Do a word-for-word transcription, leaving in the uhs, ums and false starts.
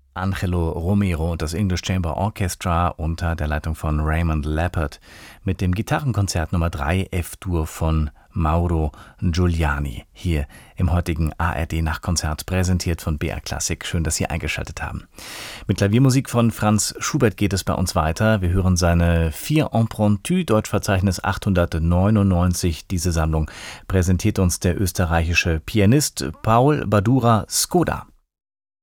Angelo Romero und das English Chamber Orchestra unter der Leitung von Raymond Leppard mit dem Gitarrenkonzert Nummer drei F-Dur von Mauro Giuliani hier im heutigen A R D-Nachtkonzert, präsentiert von B R Klassik. Schön, dass Sie eingeschaltet haben. Mit Klaviermusik von Franz Schubert geht es bei uns weiter. Wir hören seine Vier Impromptus, Deutschverzeichnis achthundertneunundneunzig. Diese Sammlung präsentiert uns der österreichische Pianist Paul Badura Skoda.